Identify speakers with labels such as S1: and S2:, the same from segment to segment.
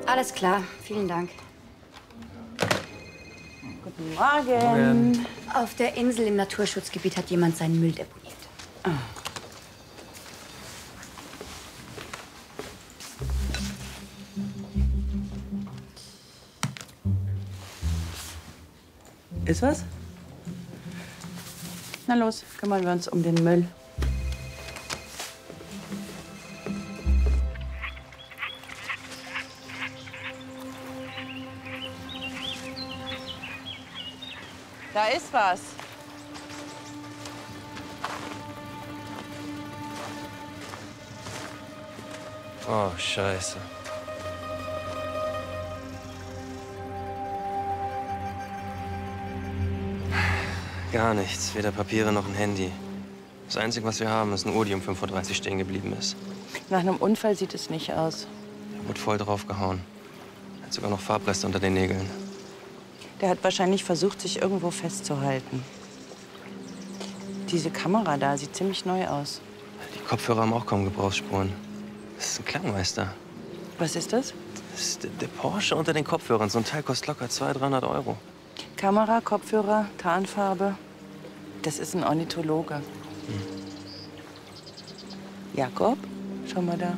S1: Alles klar, vielen Dank.
S2: Guten Morgen.
S1: Auf der Insel im Naturschutzgebiet hat jemand seinen Müll deponiert.
S2: Ah. Ist was? Na los, kümmern wir uns um den Müll. Da ist was.
S3: Oh, Scheiße. Gar nichts. Weder Papiere noch ein Handy. Das Einzige, was wir haben, ist eine Uhr, die um 5:30 Uhr stehen geblieben ist.
S2: Nach einem Unfall sieht es nicht aus.
S3: Er wurde voll draufgehauen. Hat sogar noch Farbreste unter den Nägeln.
S2: Der hat wahrscheinlich versucht, sich irgendwo festzuhalten. Diese Kamera da sieht ziemlich neu aus.
S3: Die Kopfhörer haben auch kaum Gebrauchsspuren. Das ist ein Klangmeister.
S2: Was ist das?
S3: Das ist der Porsche unter den Kopfhörern. So ein Teil kostet locker 200, 300 Euro.
S2: Kamera, Kopfhörer, Tarnfarbe. Das ist ein Ornithologe. Jakob, schau mal da.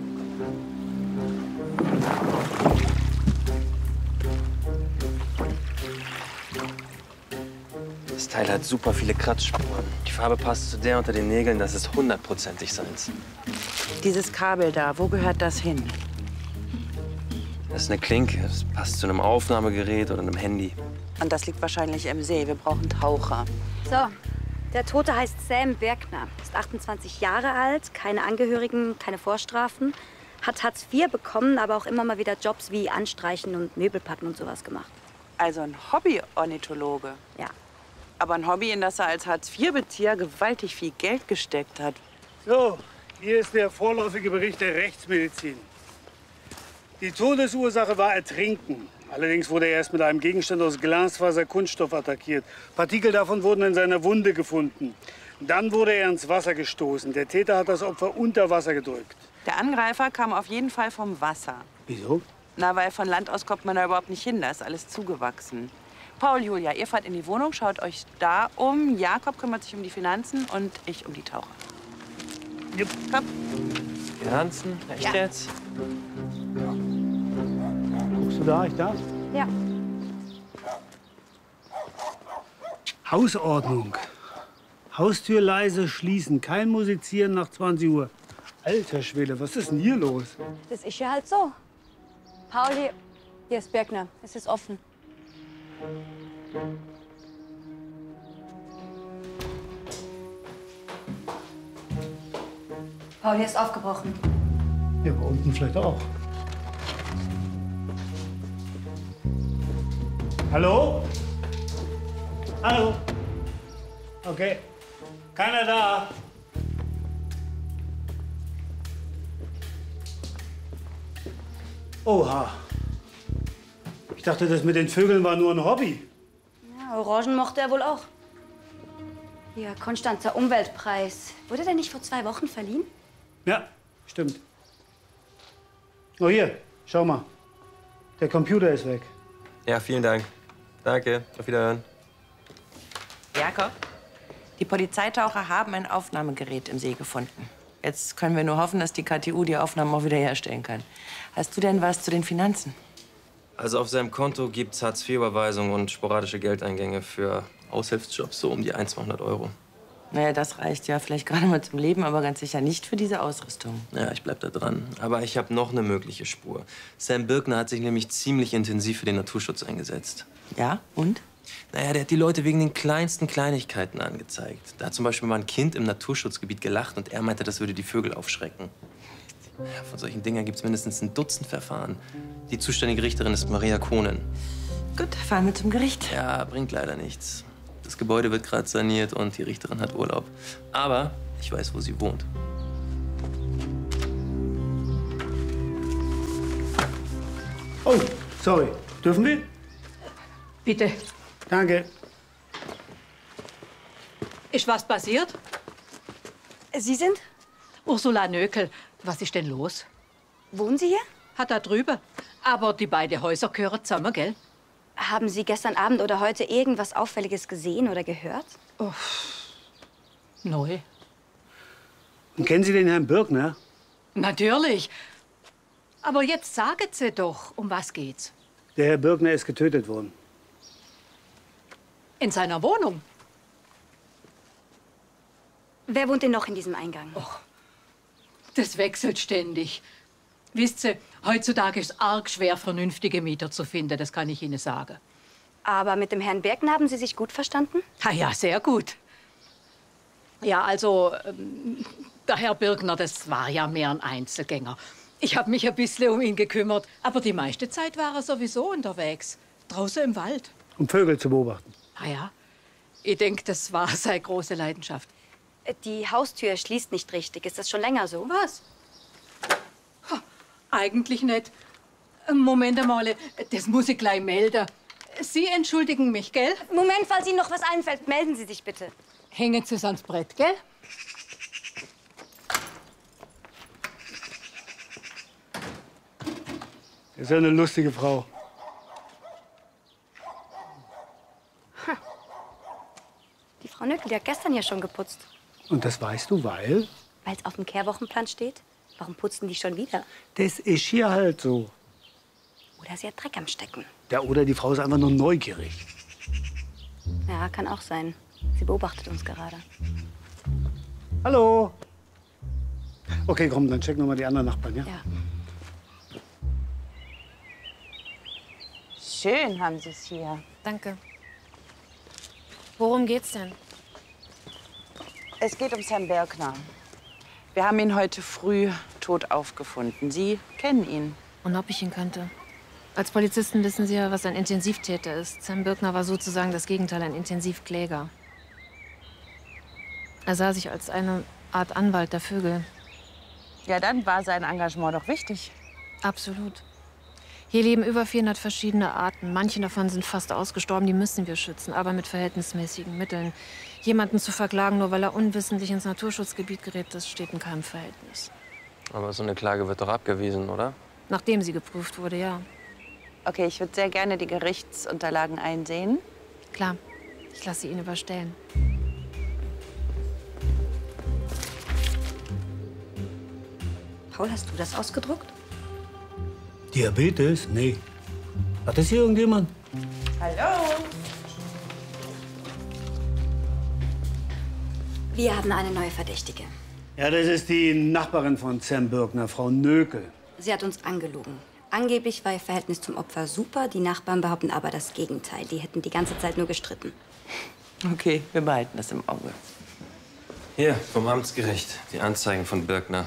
S3: Das Teil hat super viele Kratzspuren. Die Farbe passt zu der unter den Nägeln. Das ist 100%ig seins.
S2: Dieses Kabel da, wo gehört das hin?
S3: Das ist eine Klinke. Das passt zu einem Aufnahmegerät oder einem Handy.
S2: Und das liegt wahrscheinlich im See. Wir brauchen Taucher.
S1: So, der Tote heißt Sam Bergner, ist 28 Jahre alt, keine Angehörigen, keine Vorstrafen, hat Hartz IV bekommen, aber auch immer mal wieder Jobs wie Anstreichen und Möbelpacken und sowas gemacht.
S2: Also ein Hobby-Ornithologe.
S1: Ja.
S2: Aber ein Hobby, in das er als Hartz-IV-Bezieher gewaltig viel Geld gesteckt hat.
S4: So, hier ist der vorläufige Bericht der Rechtsmedizin. Die Todesursache war Ertrinken. Allerdings wurde er erst mit einem Gegenstand aus Glasfaser-Kunststoff attackiert. Partikel davon wurden in seiner Wunde gefunden. Dann wurde er ins Wasser gestoßen. Der Täter hat das Opfer unter Wasser gedrückt.
S2: Der Angreifer kam auf jeden Fall vom Wasser.
S4: Wieso?
S2: Na, weil von Land aus kommt man da überhaupt nicht hin. Da ist alles zugewachsen. Paul, Julia, ihr fahrt in die Wohnung, schaut euch da um. Jakob kümmert sich um die Finanzen und ich um die Taucher.
S4: Jupp.
S2: Komm.
S3: Finanzen? Echt jetzt?
S4: Guckst du da, ich darf?
S1: Ja.
S4: Hausordnung. Haustür leise schließen. Kein Musizieren nach 20 Uhr. Alter Schwede, was ist denn hier los?
S1: Das ist ja halt so. Pauli, hier ist Bergner, es ist offen. Pauli ist aufgebrochen.
S4: Ja, aber unten vielleicht auch. Hallo? Hallo? Okay. Keiner da? Oha. Ich dachte, das mit den Vögeln war nur ein Hobby.
S1: Ja, Orangen mochte er wohl auch. Hier, Konstanzer Umweltpreis. Wurde der nicht vor 2 Wochen verliehen?
S4: Ja, stimmt. Oh, hier, schau mal. Der Computer ist weg.
S3: Ja, vielen Dank. Danke. Auf Wiederhören.
S2: Jakob, die Polizeitaucher haben ein Aufnahmegerät im See gefunden. Jetzt können wir nur hoffen, dass die KTU die Aufnahmen auch wieder herstellen kann. Hast du denn was zu den Finanzen?
S3: Also auf seinem Konto gibt's Hartz-IV-Überweisungen und sporadische Geldeingänge für Aushilfsjobs, so um die 200 Euro.
S2: Naja, das reicht ja vielleicht gerade mal zum Leben, aber ganz sicher nicht für diese Ausrüstung.
S3: Ja, ich bleib da dran. Aber ich habe noch eine mögliche Spur. Sam Birkner hat sich nämlich ziemlich intensiv für den Naturschutz eingesetzt.
S2: Ja, und?
S3: Naja, der hat die Leute wegen den kleinsten Kleinigkeiten angezeigt. Da hat zum Beispiel mal ein Kind im Naturschutzgebiet gelacht und er meinte, das würde die Vögel aufschrecken. Ja, von solchen Dingern gibt's mindestens ein Dutzend Verfahren. Die zuständige Richterin ist Maria Kohnen.
S2: Gut, fahren wir zum Gericht.
S3: Ja, bringt leider nichts. Das Gebäude wird gerade saniert und die Richterin hat Urlaub. Aber ich weiß, wo sie wohnt.
S4: Oh, sorry. Dürfen wir?
S5: Bitte.
S4: Danke.
S5: Ist was passiert?
S1: Sie sind?
S5: Ursula Nökel. Was ist denn los?
S1: Wohnen Sie hier?
S5: Hat da drüben. Aber die beiden Häuser gehören zusammen, gell?
S1: Haben Sie gestern Abend oder heute irgendwas Auffälliges gesehen oder gehört?
S5: Neu.
S4: Und kennen Sie den Herrn Birkner?
S5: Natürlich. Aber jetzt sagen Sie doch, um was geht's?
S4: Der Herr Birkner ist getötet worden.
S5: In seiner Wohnung?
S1: Wer wohnt denn noch in diesem Eingang?
S5: Das wechselt ständig. Wisst ihr, heutzutage ist es arg schwer, vernünftige Mieter zu finden, das kann ich Ihnen sagen.
S1: Aber mit dem Herrn Birkner haben Sie sich gut verstanden?
S5: Ja, sehr gut. Ja, also, der Herr Birkner, das war ja mehr ein Einzelgänger. Ich habe mich ein bisschen um ihn gekümmert, aber die meiste Zeit war er sowieso unterwegs, draußen im Wald.
S4: Um Vögel zu beobachten.
S5: Ja, ich denke, das war seine große Leidenschaft.
S1: Die Haustür schließt nicht richtig. Ist das schon länger so?
S5: Was? Eigentlich nicht. Moment einmal, das muss ich gleich melden. Sie entschuldigen mich, gell?
S1: Moment, falls Ihnen noch was einfällt, melden Sie sich bitte.
S5: Hängen Sie es ans Brett, gell?
S4: Ist ja eine lustige Frau.
S1: Die Frau Nöckel, die hat gestern ja schon geputzt.
S4: Und das weißt du, weil?
S1: Weil es auf dem Kehrwochenplan steht. Warum putzen die schon wieder?
S4: Das ist hier halt so.
S1: Oder sie hat Dreck am Stecken.
S4: Ja, oder die Frau ist einfach nur neugierig.
S1: Ja, kann auch sein. Sie beobachtet uns gerade.
S4: Hallo. Okay, komm, dann checken wir mal die anderen Nachbarn, ja?
S1: Ja.
S2: Schön haben Sie es hier.
S6: Danke. Worum geht's denn?
S2: Es geht ums Herrn Birkner. Wir haben ihn heute früh tot aufgefunden. Sie kennen ihn.
S6: Und ob ich ihn kannte? Als Polizisten wissen Sie ja, was ein Intensivtäter ist. Sam Birkner war sozusagen das Gegenteil, ein Intensivkläger. Er sah sich als eine Art Anwalt der Vögel.
S2: Ja, dann war sein Engagement doch wichtig.
S6: Absolut. Hier leben über 400 verschiedene Arten. Manche davon sind fast ausgestorben, die müssen wir schützen, aber mit verhältnismäßigen Mitteln. Jemanden zu verklagen, nur weil er unwissentlich ins Naturschutzgebiet gerät, das steht in keinem Verhältnis.
S3: Aber so eine Klage wird doch abgewiesen, oder?
S6: Nachdem sie geprüft wurde, ja.
S2: Okay, ich würde sehr gerne die Gerichtsunterlagen einsehen.
S6: Klar, ich lasse sie Ihnen überstellen.
S1: Paul, hast du das ausgedruckt?
S4: Diabetes? Nee. Hat das hier irgendjemand?
S2: Hallo?
S1: Wir haben eine neue Verdächtige.
S4: Ja, das ist die Nachbarin von Sam Birkner, Frau Nöckel.
S1: Sie hat uns angelogen. Angeblich war ihr Verhältnis zum Opfer super. Die Nachbarn behaupten aber das Gegenteil. Die hätten die ganze Zeit nur gestritten.
S2: Okay, wir behalten das im Auge.
S3: Hier, vom Amtsgericht. Die Anzeigen von Birkner.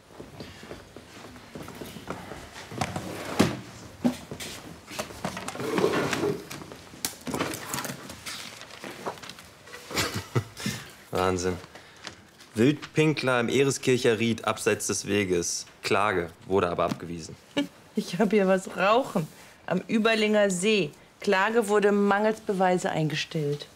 S3: Wahnsinn. Wildpinkler im Ereskircher Ried abseits des Weges. Klage, wurde aber abgewiesen.
S2: Ich habe hier was rauchen. Am Überlinger See. Klage wurde mangels Beweise eingestellt.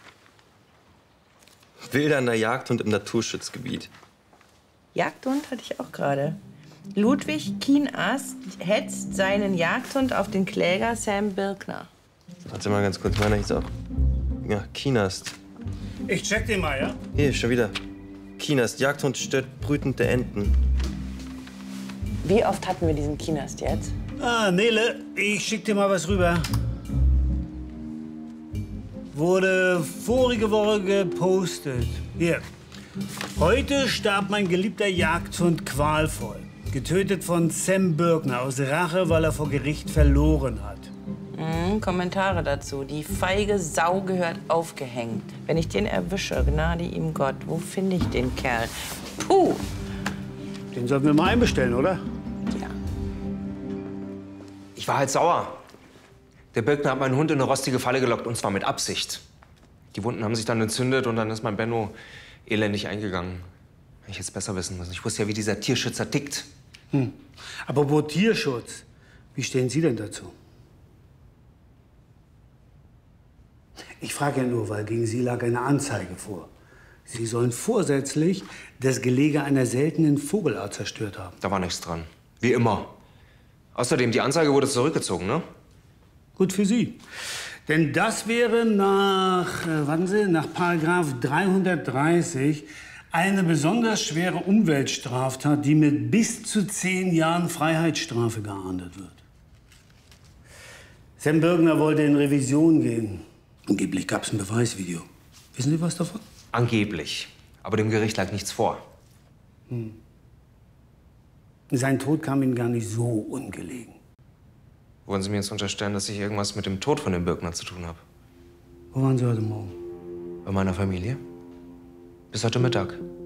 S3: Wildernder Jagdhund im Naturschutzgebiet.
S2: Jagdhund hatte ich auch gerade. Ludwig Kienast hetzt seinen Jagdhund auf den Kläger Sam Birkner.
S3: Warte mal ganz kurz, meiner hieß auch. Ja, Kienast.
S4: Ich check den mal, ja?
S3: Hier, schon wieder. Kienast, Jagdhund stört brütende Enten.
S2: Wie oft hatten wir diesen Kienast jetzt?
S4: Ah, Nele, ich schick dir mal was rüber. Wurde vorige Woche gepostet. Hier. Heute starb mein geliebter Jagdhund qualvoll. Getötet von Sam Birkner aus Rache, weil er vor Gericht verloren hat.
S2: Kommentare dazu. Die feige Sau gehört aufgehängt. Wenn ich den erwische, gnade ihm Gott. Wo finde ich den Kerl? Puh.
S4: Den sollten wir mal einbestellen, oder?
S2: Ja.
S7: Ich war halt sauer. Der Birkner hat meinen Hund in eine rostige Falle gelockt, und zwar mit Absicht. Die Wunden haben sich dann entzündet und dann ist mein Benno elendig eingegangen. Hätte ich jetzt besser wissen müssen. Ich wusste ja, wie dieser Tierschützer tickt.
S4: Aber wo Tierschutz? Wie stehen Sie denn dazu? Ich frage ja nur, weil gegen Sie lag eine Anzeige vor. Sie sollen vorsätzlich das Gelege einer seltenen Vogelart zerstört haben.
S7: Da war nichts dran. Wie immer. Außerdem, die Anzeige wurde zurückgezogen, ne?
S4: Gut für Sie. Denn das wäre nach, nach Paragraph 330 eine besonders schwere Umweltstraftat, die mit bis zu 10 Jahren Freiheitsstrafe geahndet wird. Sam Birkner wollte in Revision gehen. Angeblich gab es ein Beweisvideo. Wissen Sie was davon?
S7: Angeblich. Aber dem Gericht lag nichts vor.
S4: Sein Tod kam Ihnen gar nicht so ungelegen.
S7: Wollen Sie mir jetzt unterstellen, dass ich irgendwas mit dem Tod von dem Birkner zu tun habe?
S4: Wo waren Sie heute Morgen?
S7: Bei meiner Familie. Bis heute Mittag.